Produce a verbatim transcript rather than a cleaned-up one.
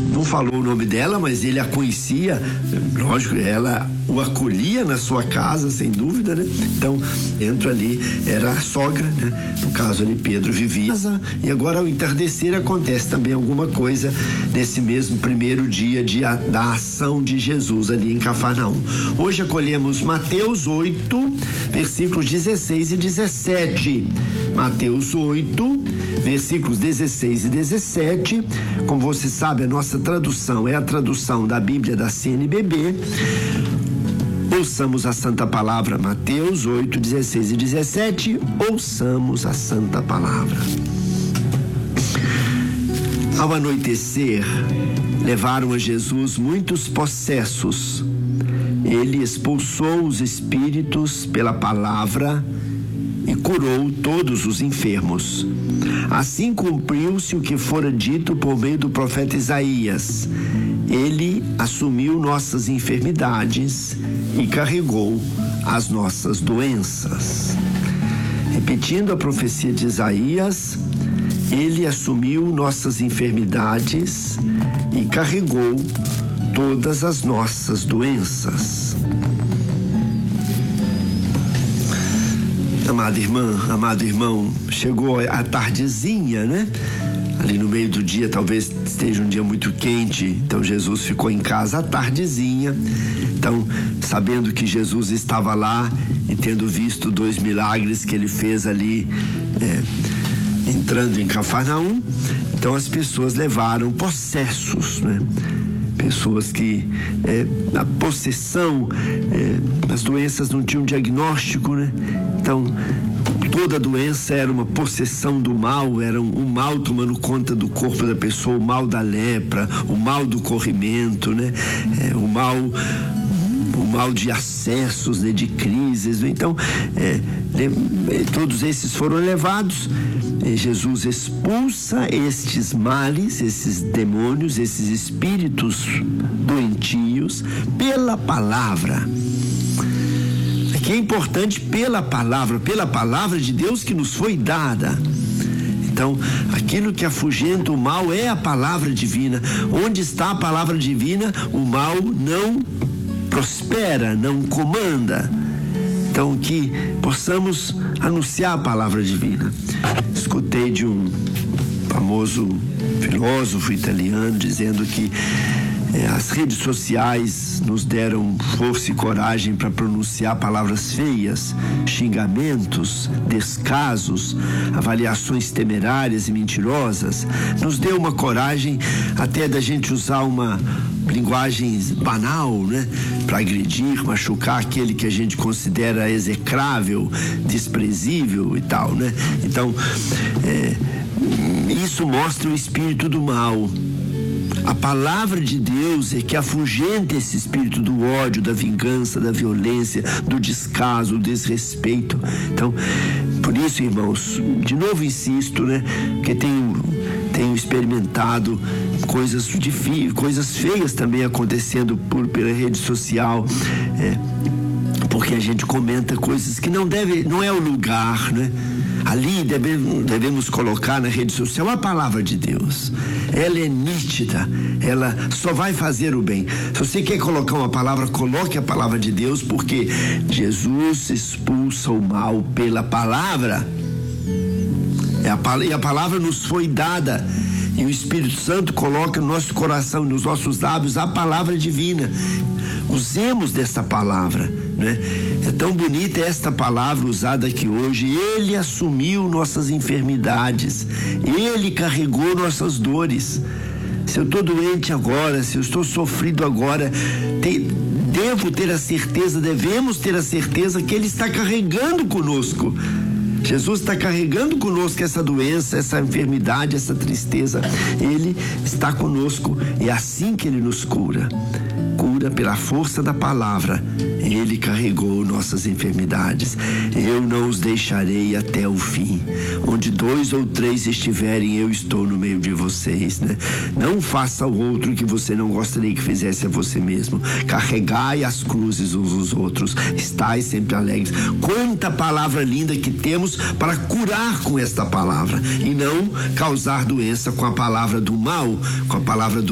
não falou o nome dela, mas ele a conhecia, lógico, ela o acolhia na sua casa, sem dúvida, né? Então, entra ali, era a sogra, né? No caso ali, Pedro vivia. E agora, ao entardecer, acontece também alguma coisa nesse mesmo primeiro dia de, da ação de Jesus ali em Cafarnaum. Hoje acolhemos Mateus oito, versículos dezesseis e dezessete. Mateus oito, versículos dezesseis e dezessete. Como você sabe, a nossa tradução é a tradução da Bíblia da C N B B. Ouçamos a Santa Palavra, Mateus oito, dezesseis e dezessete. Ouçamos a Santa Palavra. Ao anoitecer, levaram a Jesus muitos possessos. Ele expulsou os espíritos pela palavra e curou todos os enfermos. Assim cumpriu-se o que fora dito por meio do profeta Isaías. Ele assumiu nossas enfermidades e carregou as nossas doenças. Repetindo a profecia de Isaías, ele assumiu nossas enfermidades e carregou todas as nossas doenças. Amada irmã, amado irmão, chegou a tardezinha, né? Ali no meio do dia, talvez esteja um dia muito quente, então Jesus ficou em casa à tardezinha. Então, sabendo que Jesus estava lá e tendo visto dois milagres que ele fez ali, é, entrando em Cafarnaum, então as pessoas levaram possessos, né? Pessoas que, é, a possessão, é, as doenças não tinham diagnóstico, né? Então, toda doença era uma possessão do mal, era um, um mal tomando conta do corpo da pessoa, o mal da lepra, o mal do corrimento, né? É, o mal, o mal de acessos, né? De crises, né? Então, é, é, todos esses foram levados. E Jesus expulsa estes males, esses demônios, esses espíritos doentios pela palavra. Que é importante pela palavra, pela palavra de Deus que nos foi dada. Então, aquilo que afugenta o mal é a palavra divina. Onde está a palavra divina, o mal não prospera, não comanda. Então, que possamos anunciar a palavra divina. Escutei de um famoso filósofo italiano dizendo que É, as redes sociais nos deram força e coragem para pronunciar palavras feias, xingamentos, descasos, avaliações temerárias e mentirosas. Nos deu uma coragem até da gente usar uma linguagem banal, né? Para agredir, machucar aquele que a gente considera execrável, desprezível e tal, né? Então, é, isso mostra o espírito do mal. A palavra de Deus é que afugenta esse espírito do ódio, da vingança, da violência, do descaso, do desrespeito. Então, por isso, irmãos, de novo insisto, né? Porque tenho, tenho experimentado coisas difíceis, coisas feias também acontecendo por, pela rede social, é, porque a gente comenta coisas que não deve, não é o lugar, né? Ali devemos, devemos colocar na rede social a palavra de Deus. Ela é nítida, ela só vai fazer o bem. Se você quer colocar uma palavra, coloque a palavra de Deus, porque Jesus expulsa o mal pela palavra. É a, e a palavra nos foi dada, e o Espírito Santo coloca no nosso coração, nos nossos lábios, a palavra divina. Usemos dessa palavra, né? É tão bonita esta palavra usada aqui hoje. Ele assumiu nossas enfermidades, ele carregou nossas dores. Se eu estou doente agora, se eu estou sofrido agora, te, devo ter a certeza, devemos ter a certeza que ele está carregando conosco. Jesus está carregando conosco essa doença, essa enfermidade, essa tristeza. Ele está conosco, e é assim que ele nos cura. Cura pela força da palavra. Ele carregou nossas enfermidades. Eu não os deixarei até o fim. Onde dois ou três estiverem, eu estou no meio de vocês, né? Não faça ao outro que você não gostaria que fizesse a você mesmo. Carregai as cruzes uns dos outros. Estai sempre alegres. Quanta palavra linda que temos para curar com esta palavra, e não causar doença com a palavra do mal, com a palavra do